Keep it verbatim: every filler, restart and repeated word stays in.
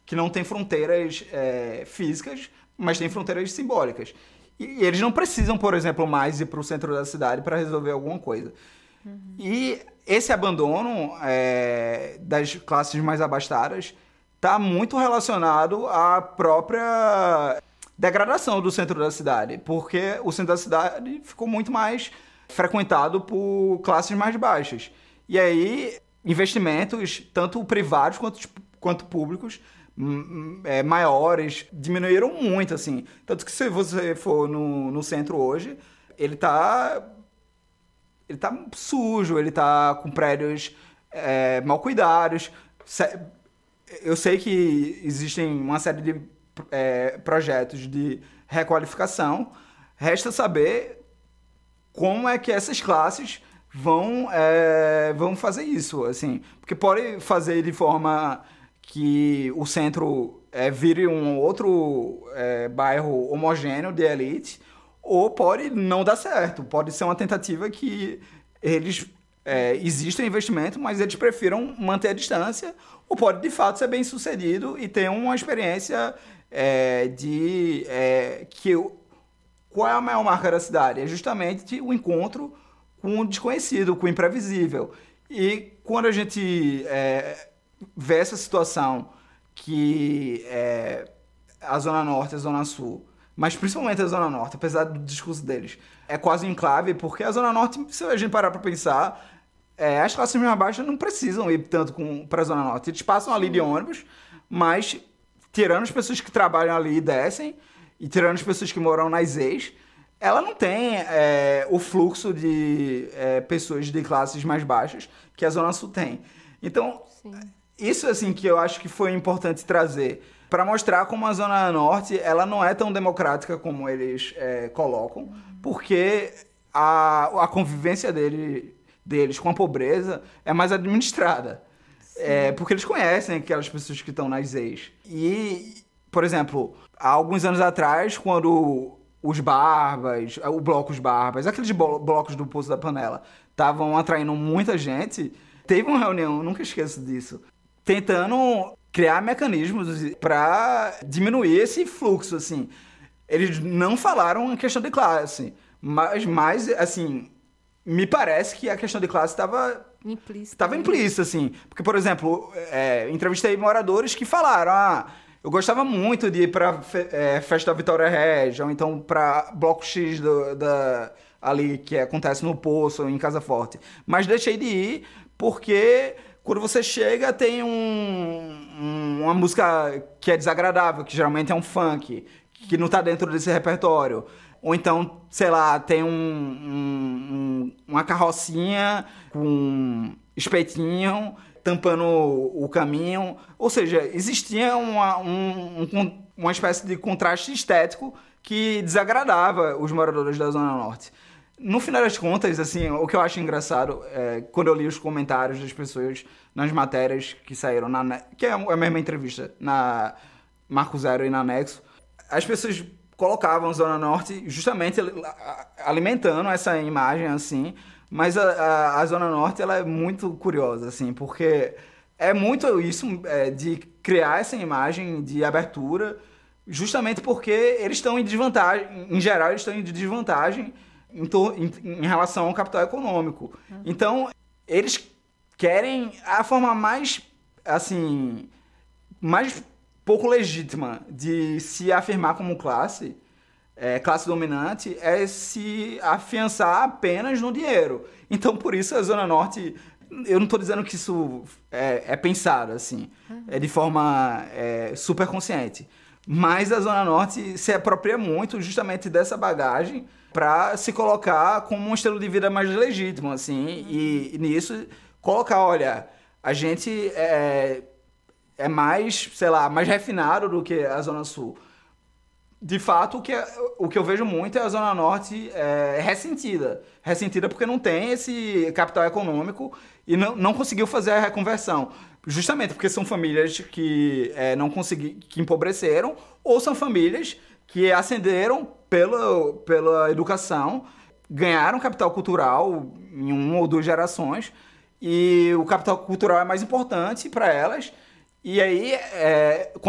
que não tem fronteiras é, físicas, mas tem fronteiras simbólicas. E eles não precisam, por exemplo, mais ir para o centro da cidade para resolver alguma coisa. Uhum. E esse abandono é, das classes mais abastadas está muito relacionado à própria degradação do centro da cidade, porque o centro da cidade ficou muito mais frequentado por classes mais baixas. E aí, investimentos, tanto privados quanto, quanto públicos, é, maiores, diminuíram muito, assim. Tanto que se você for no, no centro hoje, ele tá, ele tá sujo, ele tá com prédios é, mal cuidados. Eu sei que existem uma série de é, projetos de requalificação. Resta saber como é que essas classes vão, é, vão fazer isso, assim. Porque pode fazer de forma que o centro é, vire um outro é, bairro homogêneo de elite, ou pode não dar certo. Pode ser uma tentativa que eles é, existem investimento, mas eles prefiram manter a distância, ou pode de fato ser bem sucedido e ter uma experiência é, de é, que qual é a maior marca da cidade? É justamente o encontro com o desconhecido, com o imprevisível. E quando a gente é, vê essa situação que é, a Zona Norte e a Zona Sul, mas principalmente a Zona Norte, apesar do discurso deles, é quase um enclave, porque a Zona Norte, se a gente parar para pensar, é, as classes mais baixas não precisam ir tanto para a Zona Norte. Eles passam ali de ônibus, mas tirando as pessoas que trabalham ali e descem, e tirando as pessoas que moram nas ex, ela não tem é, o fluxo de é, pessoas de classes mais baixas que a Zona Sul tem. Então, sim, isso assim que eu acho que foi importante trazer para mostrar como a Zona Norte ela não é tão democrática como eles é, colocam, uhum. porque a, a convivência dele, deles com a pobreza é mais administrada. É, porque eles conhecem aquelas pessoas que estão nas ex. E, por exemplo, há alguns anos atrás, quando os Barbas, o Bloco Os Barbas, aqueles blocos do Poço da Panela, estavam atraindo muita gente, teve uma reunião, nunca esqueço disso, tentando criar mecanismos para diminuir esse fluxo, assim. Eles não falaram em questão de classe, mas, mas assim, me parece que a questão de classe estava implícita. Estava implícita, assim. Porque, por exemplo, é, entrevistei moradores que falaram, ah, eu gostava muito de ir para é, Festa da Vitória Regia, ou então para Bloco X do, da, ali, que acontece no Poço, em Casa Forte. Mas deixei de ir porque quando você chega tem um, um, uma música que é desagradável, que geralmente é um funk, que não tá dentro desse repertório. Ou então, sei lá, tem um, um, uma carrocinha com espetinho tampando o caminho. Ou seja, existia uma, um, um, uma espécie de contraste estético que desagradava os moradores da Zona Norte. No final das contas, assim, o que eu acho engraçado é quando eu li os comentários das pessoas nas matérias que saíram, na, que é a mesma entrevista, na Marco Zero e na Nexo, as pessoas colocavam a Zona Norte justamente alimentando essa imagem, assim, mas a, a, a Zona Norte ela é muito curiosa, assim, porque é muito isso é, de criar essa imagem de abertura, justamente porque eles estão em desvantagem, em geral eles estão em desvantagem em, to, em, em relação ao capital econômico. Uhum. Então, eles querem a forma mais, assim, mais pouco legítima de se afirmar como classe, é, classe dominante, é se afiançar apenas no dinheiro. Então, por isso, a Zona Norte, eu não estou dizendo que isso é, é pensado, assim, uhum. é de forma é, super consciente, mas a Zona Norte se apropria muito justamente dessa bagagem para se colocar como um estilo de vida mais legítimo, assim, uhum. e, e nisso colocar, olha, a gente é, é mais, sei lá, mais refinado do que a Zona Sul. De fato, o que, o que eu vejo muito é a Zona Norte é, ressentida. Ressentida porque não tem esse capital econômico e não, não conseguiu fazer a reconversão. Justamente porque são famílias que é, não conseguiram, que empobreceram, ou são famílias que ascenderam pela, pela educação, ganharam capital cultural em uma ou duas gerações, e o capital cultural é mais importante para elas. E aí, é,